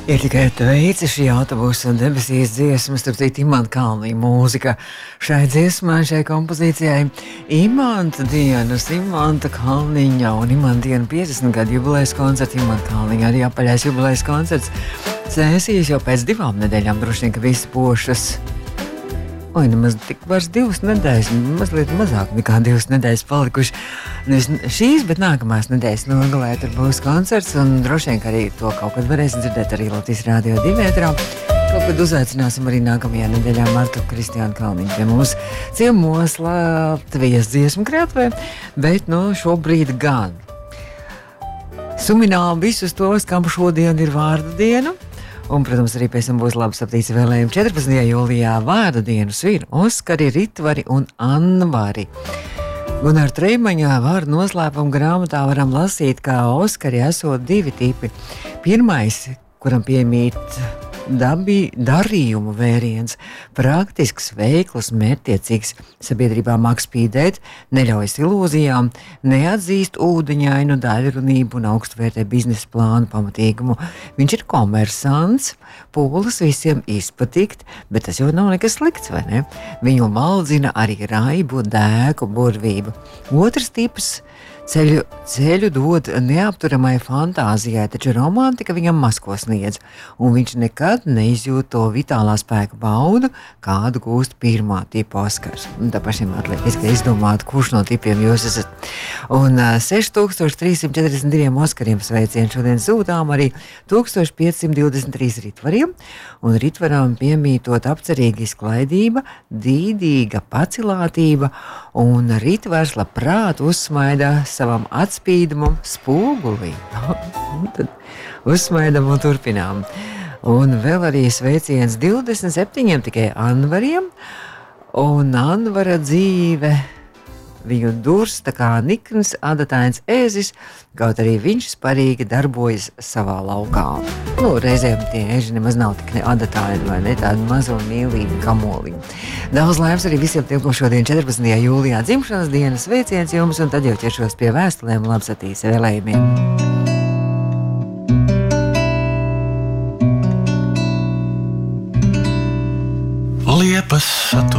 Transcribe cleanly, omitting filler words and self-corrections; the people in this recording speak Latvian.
Ir tikai teica šī autobusa un debesīs dziesmas, starp citu Imanta Kalniņa mūzika. Šai dziesmai, šai kompozīcijai Imanta dienas, Imanta Kalniņa un Imanta diena 50 gadu jubilejas koncerts, Imanta Kalniņa arī apaļais jubilejas koncerts. Cēsīs jau pēc 2 nedēļām, droši vien, ka visi pošas. Oi, nemaz tik vairs 2 nedēļas, mazliet mazāk nekā 2 nedēļas palikuši. Nevis šīs, bet nākamās nedēļas nogalē tur būs koncerts, un droši vien, ka arī to kaut kad varēsim dzirdēt arī Latvijas Rādio 2 ēterā. Kaut kad uzaicināsim arī nākamajā nedēļā Martu Kristiānu Kalniņu pie mums ciemos Latvijas dziesmu krātuvē, bet šobrīd gan suminām visus tos, kam šodien ir vārdu diena. Un, protams, arī pēc tam būs labi saptīts vēlējumi 14. jūlijā vārdu dienu svin Oskari, Ritvari un Anvari. Gunār Treimaņā vārdu noslēpuma grāmatā varam lasīt, ka Oskari esot 2 tipi. Pirmais, kuram piemīt darījumu vēriens, praktisks, veikls, mērķtiecīgs, sabiedrībā māk spīdēt, neļaujas ilūzijām, neatzīst ūdeņainu daļrunību un augstvērtē biznesa plānu pamatīgumu. Viņš ir komersants, pūles visiem izpatikt, bet tas jau nav nekas slikts, vai ne? Viņu maldzina arī raibu, dēku, burvību. Otrs tips ceļu dod neapturamai fantāzijai, taču romantika viņam maz ko sniedz, un viņš nekad neizjūt to vitālā spēka baudu, kādu gūst pirmā tipa Oskars. Un tā pašiem atliek izdomāt, kurš no tipiem jūs esat. Un 6342 Oskariem sveicien šodien sūtām arī 1523 ritvariem, un ritvaram piemītot apcerīga izklaidība, dīdīga pacilātība, un ritvars labprāt uzsmaida savam atspīdumam spogulī. Tad uzsmaidam un turpinām. Un vēl arī sveiciens 27 tikai Anvariem, un Anvara dzīve viņu durs tā kā nikns adatains ēzis, kaut arī viņš sparīgi darbojas savā laukā. Reizēm tie ēži nemaz nav tik adataini, vai ne, tādi mazo mīlīgi kamoliņi. Daudz laimes arī visiem tiem, ko šodien 14. jūlijā dzimšanas dienas sveiciens jums, un tad jau ķeršos pie vēstulēm labsatīs vēlējumiem.